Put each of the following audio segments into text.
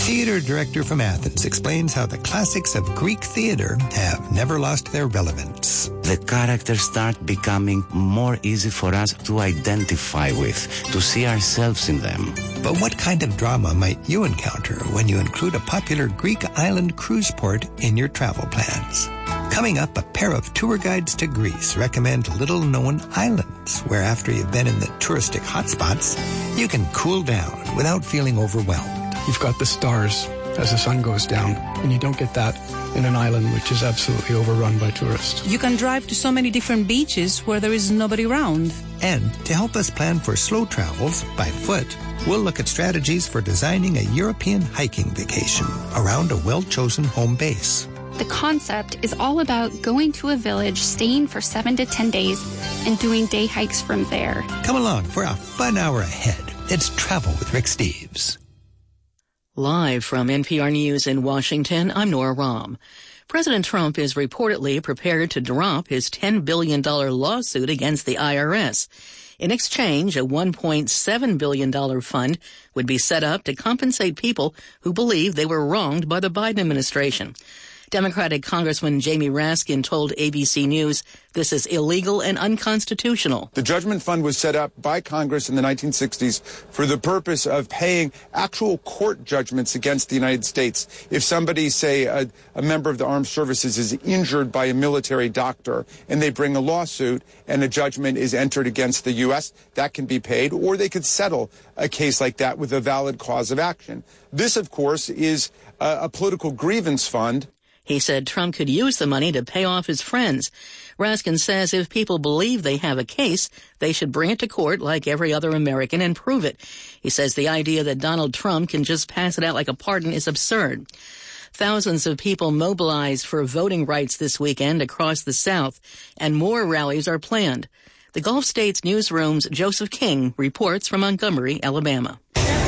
theater director from Athens explains how the classics of Greek theater have never lost their relevance. The characters start becoming more easy for us to identify with, to see ourselves in them. But what kind of drama might you encounter when you include a popular Greek island cruise port in your travel plans? Coming up, a pair of tour guides to Greece recommend little-known islands where after you've been in the touristic hotspots, you can cool down without feeling overwhelmed. You've got the stars as the sun goes down, and you don't get that in an island which is absolutely overrun by tourists. You can drive to so many different beaches where there is nobody around. And to help us plan for slow travels by foot, we'll look at strategies for designing a European hiking vacation around a well-chosen home base. The concept is all about going to a village, staying for 7 to 10 days, and doing day hikes from there. Come along for a fun hour ahead. It's Travel with Rick Steves. Live from NPR News in Washington, I'm Nora Rahm. President Trump is reportedly prepared to drop his $10 billion lawsuit against the IRS. In exchange, a $1.7 billion fund would be set up to compensate people who believe they were wronged by the Biden administration. Democratic Congressman Jamie Raskin told ABC News this is illegal and unconstitutional. The Judgment Fund was set up by Congress in the 1960s for the purpose of paying actual court judgments against the United States. If somebody, say, a member of the armed services is injured by a military doctor and they bring a lawsuit and a judgment is entered against the U.S., that can be paid, or they could settle a case like that with a valid cause of action. This, of course, is a political grievance fund. He said Trump could use the money to pay off his friends. Raskin says if people believe they have a case, they should bring it to court like every other American and prove it. He says the idea that Donald Trump can just pass it out like a pardon is absurd. Thousands of people mobilized for voting rights this weekend across the South, and more rallies are planned. The Gulf States Newsroom's Joseph King reports from Montgomery, Alabama.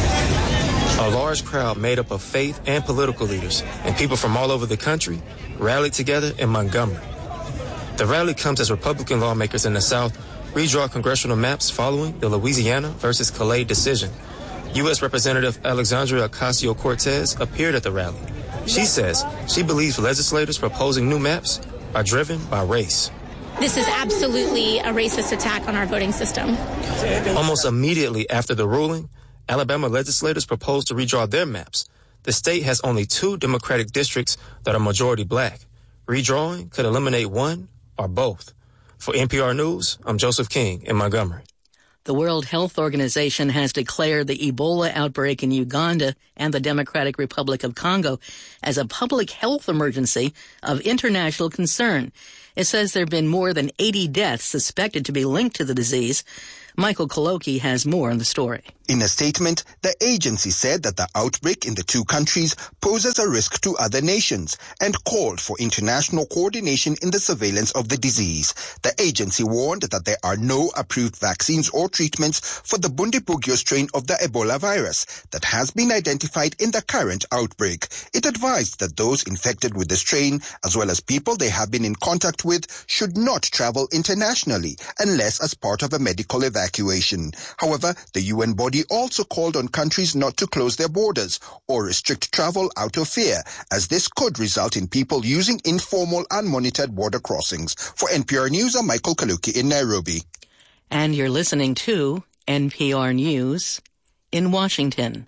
A large crowd made up of faith and political leaders and people from all over the country rallied together in Montgomery. The rally comes as Republican lawmakers in the South redraw congressional maps following the Louisiana versus Calais decision. U.S. Representative Alexandria Ocasio-Cortez appeared at the rally. She says she believes legislators proposing new maps are driven by race. This is absolutely a racist attack on our voting system. Almost immediately after the ruling, Alabama legislators proposed to redraw their maps. The state has only 2 Democratic districts that are majority black. Redrawing could eliminate one or both. For NPR News, I'm Joseph King in Montgomery. The World Health Organization has declared the Ebola outbreak in Uganda and the Democratic Republic of Congo as a public health emergency of international concern. It says there have been more than 80 deaths suspected to be linked to the disease. Michael Koloki has more on the story. In a statement, the agency said that the outbreak in the 2 countries poses a risk to other nations and called for international coordination in the surveillance of the disease. The agency warned that there are no approved vaccines or treatments for the Bundibugyo strain of the Ebola virus that has been identified in the current outbreak. It advised that those infected with the strain, as well as people they have been in contact with, should not travel internationally unless as part of a medical evacuation. However, the UN body also called on countries not to close their borders or restrict travel out of fear, as this could result in people using informal, unmonitored border crossings. For NPR News, I'm Michael Kaluki in Nairobi. And you're listening to NPR News in Washington.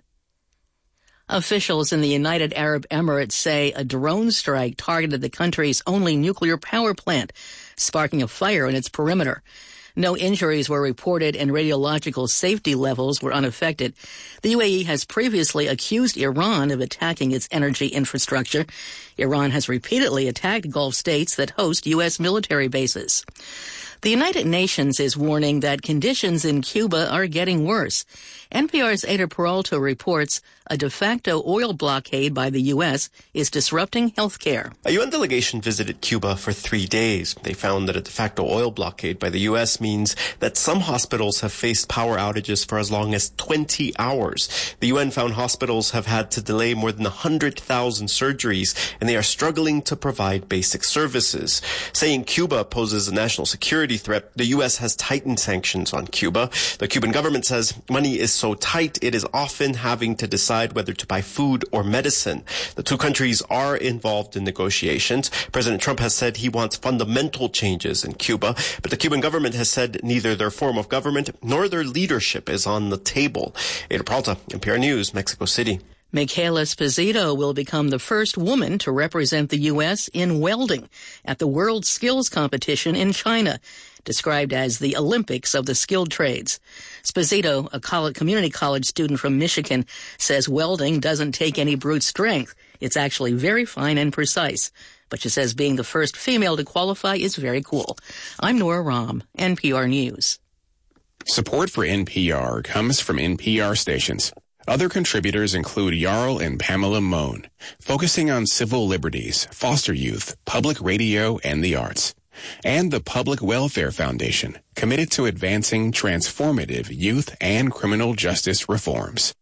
Officials in the United Arab Emirates say a drone strike targeted the country's only nuclear power plant, sparking a fire in its perimeter. No injuries were reported and radiological safety levels were unaffected. The UAE has previously accused Iran of attacking its energy infrastructure. Iran has repeatedly attacked Gulf states that host U.S. military bases. The United Nations is warning that conditions in Cuba are getting worse. NPR's Ada Peralta reports a de facto oil blockade by the U.S. is disrupting health care. A UN delegation visited Cuba for 3 days. They found that a de facto oil blockade by the U.S. means that some hospitals have faced power outages for as long as 20 hours. The UN found hospitals have had to delay more than 100,000 surgeries and they are struggling to provide basic services. Saying Cuba poses a national security threat, the U.S. has tightened sanctions on Cuba. The Cuban government says money is so tight it is often having to decide whether to buy food or medicine. The two countries are involved in negotiations. President Trump has said he wants fundamental changes in Cuba, but the Cuban government has said neither their form of government nor their leadership is on the table. Ada Peralta, NPR News, Mexico City. Michaela Esposito will become the first woman to represent the U.S. in welding at the World Skills Competition in China, described as the Olympics of the skilled trades. Esposito, a community college student from Michigan, says welding doesn't take any brute strength. It's actually very fine and precise. But she says being the first female to qualify is very cool. I'm Nora Rahm, NPR News. Support for NPR comes from NPR stations. Other contributors include Jarl and Pamela Mohn, focusing on civil liberties, foster youth, public radio, and the arts. And the Public Welfare Foundation, committed to advancing transformative youth and criminal justice reforms.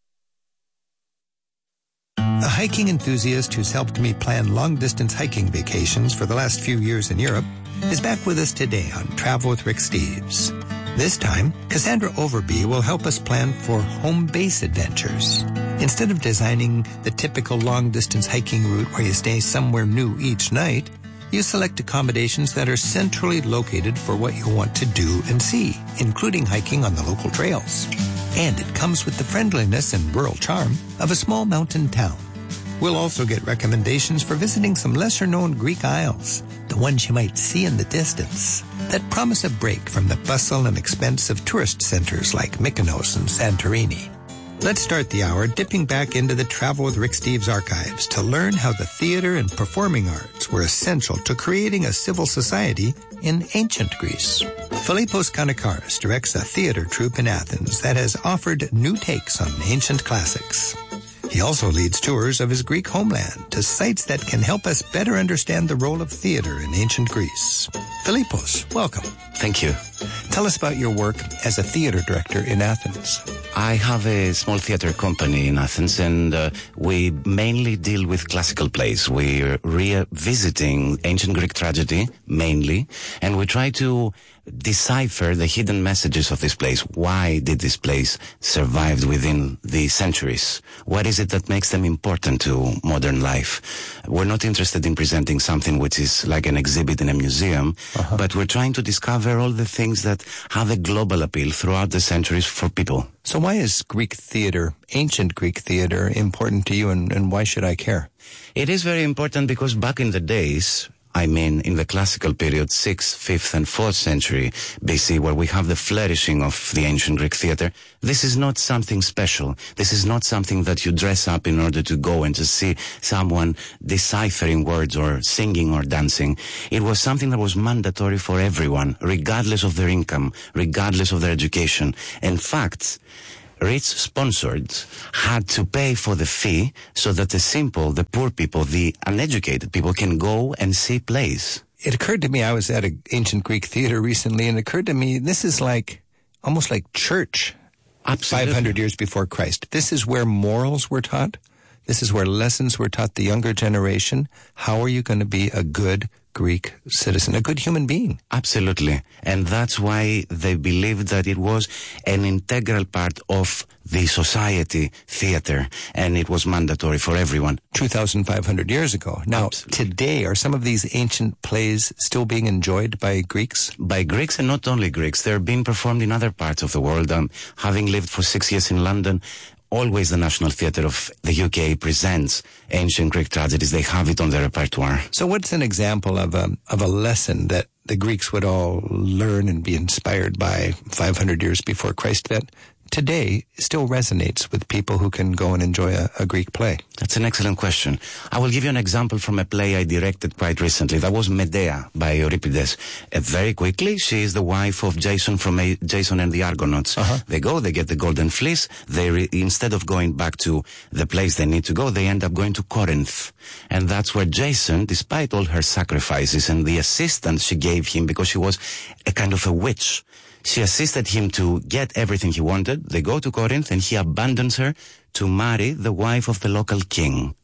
A hiking enthusiast who's helped me plan long-distance hiking vacations for the last few years in Europe is back with us today on Travel with Rick Steves. This time, Cassandra Overby will help us plan for home base adventures. Instead of designing the typical long-distance hiking route where you stay somewhere new each night, you select accommodations that are centrally located for what you want to do and see, including hiking on the local trails. And it comes with the friendliness and rural charm of a small mountain town. We'll also get recommendations for visiting some lesser-known Greek isles, the ones you might see in the distance, that promise a break from the bustle and expense of tourist centers like Mykonos and Santorini. Let's start the hour dipping back into the Travel with Rick Steves archives to learn how the theater and performing arts were essential to creating a civil society in ancient Greece. Philippos Kanakaris directs a theater troupe in Athens that has offered new takes on ancient classics. He also leads tours of his Greek homeland to sites that can help us better understand the role of theater in ancient Greece. Philippos, welcome. Thank you. Tell us about your work as a theater director in Athens. I have a small theater company in Athens, and we mainly deal with classical plays. We're revisiting ancient Greek tragedy, mainly, and we try to decipher the hidden messages of this place. Why did this place survive within the centuries? What is it that makes them important to modern life? We're not interested in presenting something which is like an exhibit in a museum, but we're trying to discover all the things that have a global appeal throughout the centuries for people. So why is Greek theater, ancient Greek theater, important to you, and why should I care? It is very important because back in the days, in the classical period, 6th, 5th, and 4th century BC, where we have the flourishing of the ancient Greek theater, this is not something special. This is not something that you dress up in order to go and to see someone deciphering words or singing or dancing. It was something that was mandatory for everyone, regardless of their income, regardless of their education. In fact, rich sponsors had to pay for the fee so that the simple, the poor people, the uneducated people can go and see plays. It occurred to me, I was at an ancient Greek theater recently, and it occurred to me, this is almost like church. Absolutely. 500 years before Christ. This is where morals were taught. This is where lessons were taught the younger generation. How are you going to be a good Greek citizen, a good human being? Absolutely. And that's why they believed that it was an integral part of the society theater, and it was mandatory for everyone. 2,500 years ago. Now, Today, are some of these ancient plays still being enjoyed by Greeks? By Greeks, and not only Greeks. They're being performed in other parts of the world. Having lived for 6 years in London, always the National Theatre of the UK presents ancient Greek tragedies. They have it on their repertoire. So what's an example of a lesson that the Greeks would all learn and be inspired by 500 years before Christ that today still resonates with people who can go and enjoy a Greek play? That's an excellent question. I will give you an example from a play I directed quite recently. That was Medea by Euripides. Very quickly, she is the wife of Jason from Jason and the Argonauts. They go, they get the golden fleece. Instead of going back to the place they need to go, they end up going to Corinth. And that's where Jason, despite all her sacrifices and the assistance she gave him because she was a kind of a witch, she assisted him to get everything he wanted. They go to Corinth and he abandons her to marry the wife of the local king.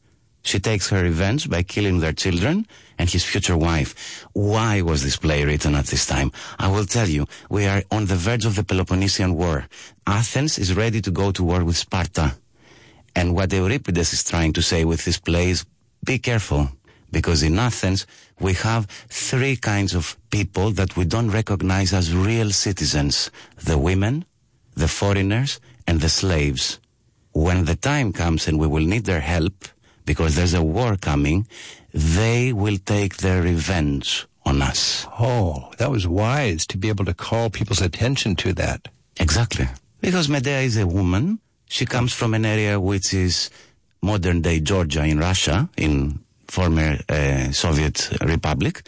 She takes her revenge by killing their children and his future wife. Why was this play written at this time? I will tell you. We are on the verge of the Peloponnesian War. Athens is ready to go to war with Sparta. And what Euripides is trying to say with this play is, be careful. Because in Athens, we have three kinds of people that we don't recognize as real citizens. The women, the foreigners, and the slaves. When the time comes and we will need their help, because there's a war coming, they will take their revenge on us. Oh, that was wise to be able to call people's attention to that. Exactly. Because Medea is a woman. She comes from an area which is modern-day Georgia in Russia, in former Soviet Republic.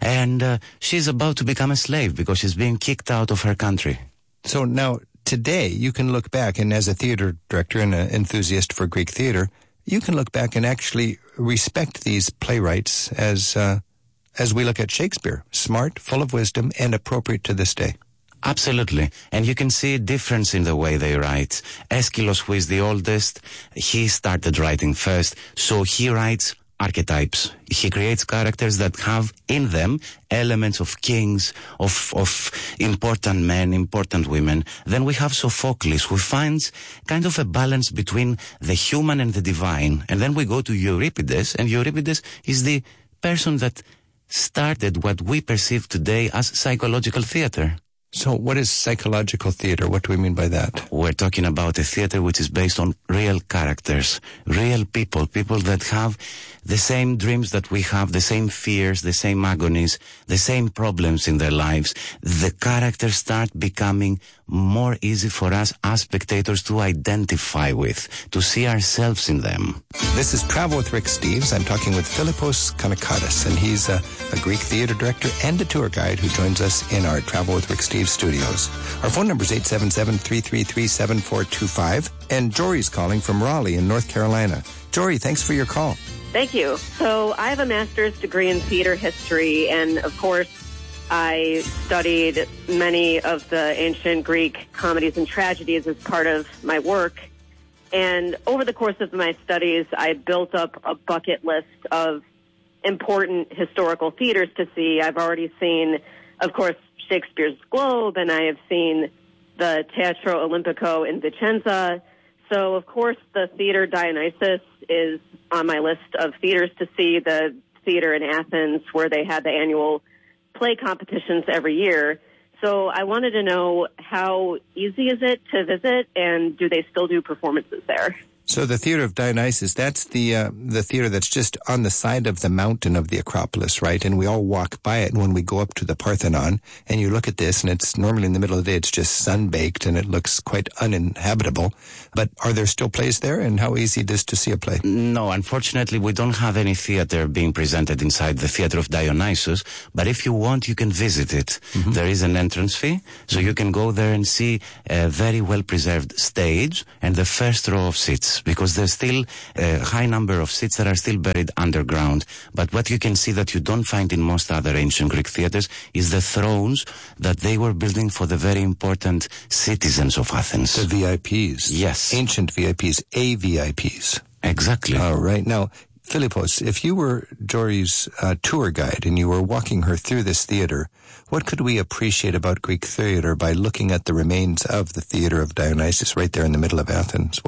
And she's about to become a slave because she's being kicked out of her country. So now, today, you can look back, and as a theater director and an enthusiast for Greek theater, you can look back and actually respect these playwrights as we look at Shakespeare. Smart, full of wisdom, and appropriate to this day. Absolutely. And you can see a difference in the way they write. Aeschylus, who is the oldest, he started writing first, so he writes archetypes. He creates characters that have in them elements of kings, of important men, important women. Then we have Sophocles, who finds kind of a balance between the human and the divine. And then we go to Euripides, and Euripides is the person that started what we perceive today as psychological theater. So what is psychological theater? What do we mean by that? We're talking about a theater which is based on real characters, real people that have the same dreams that we have, the same fears, the same agonies, the same problems in their lives. The characters start becoming more easy for us as spectators to identify with, to see ourselves in them. This is Travel with Rick Steves. I'm talking with Philippos Kanakatis, and he's a Greek theater director and a tour guide who joins us in our Travel with Rick Steves studios. Our phone number is 877-333-7425, and Jory's calling from Raleigh in North Carolina. Jory, thanks for your call. Thank you. So I have a master's degree in theater history, and of course, I studied many of the ancient Greek comedies and tragedies as part of my work. And over the course of my studies, I built up a bucket list of important historical theaters to see. I've already seen, of course, Shakespeare's Globe, and I have seen the Teatro Olimpico in Vicenza. So, of course, the Theater Dionysus is on my list of theaters to see, the theater in Athens where they had the annual play competitions every year. So I wanted to know, how easy is it to visit, and do they still do performances there? So the Theater of Dionysus, that's the theater that's just on the side of the mountain of the Acropolis, right? And we all walk by it. And when we go up to the Parthenon and you look at this, and it's normally in the middle of the day, it's just sun-baked and it looks quite uninhabitable. But are there still plays there, and how easy it is to see a play? No, unfortunately, we don't have any theater being presented inside the Theater of Dionysus. But if you want, you can visit it. Mm-hmm. There is an entrance fee, so you can go there and see a very well-preserved stage and the first row of seats, because there's still a high number of seats that are still buried underground. But what you can see that you don't find in most other ancient Greek theaters is the thrones that they were building for the very important citizens of Athens. The VIPs. Yes. Ancient VIPs, AVIPs. Exactly. All right. Now, Philippos, if you were Jory's tour guide and you were walking her through this theater, what could we appreciate about Greek theater by looking at the remains of the Theater of Dionysus right there in the middle of Athens?